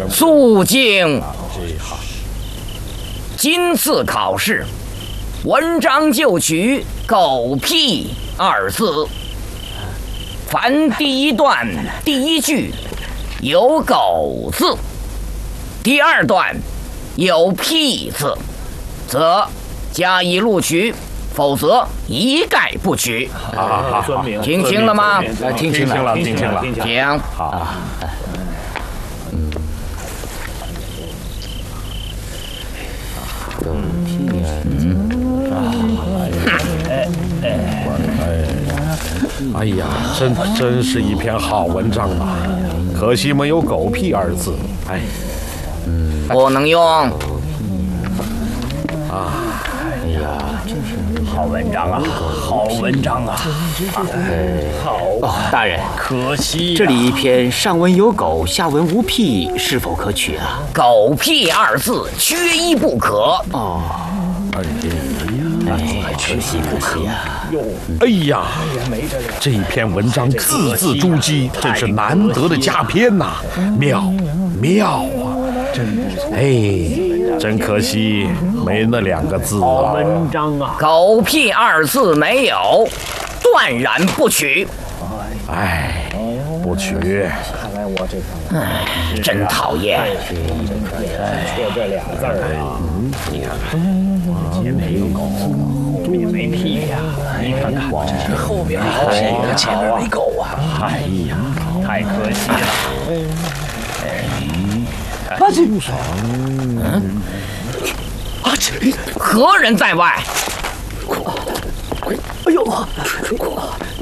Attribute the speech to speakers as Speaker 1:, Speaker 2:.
Speaker 1: 肃静。今次考试，文章就取“狗屁”2字。凡第一段第一句有“狗”字，第2段有“屁”字，则加以录取，否则一概不取。听清了吗？
Speaker 2: 听清了。
Speaker 1: 请。
Speaker 2: 好。哎呀，真是一篇好文章啊！可惜没有“狗屁”2字。哎，
Speaker 1: 不能用。
Speaker 2: 哎呀，
Speaker 3: 好文章啊，好文章啊！好，
Speaker 4: 大人，
Speaker 3: 可惜
Speaker 4: 这里一篇上文有狗，下文无屁，是否可取啊？“
Speaker 1: 狗屁”2字缺一不可。
Speaker 4: 可惜啊！
Speaker 2: 哎呀，这篇文章字字珠玑，真是难得的佳篇呐！妙啊！真不错。哎，真可惜没那2个字
Speaker 3: 好
Speaker 2: 啊。
Speaker 3: 文章啊！“
Speaker 1: 狗屁”2字没有，断然不取。
Speaker 2: 哎，不取。
Speaker 3: 看来我这个
Speaker 1: 真讨厌。
Speaker 3: 缺这俩字啊！你看看，前面有狗，后面没屁呀！你看看，这后边好啊，前面没狗啊！哎呀，太可惜了。
Speaker 1: 何人在外？
Speaker 4: 哎呦，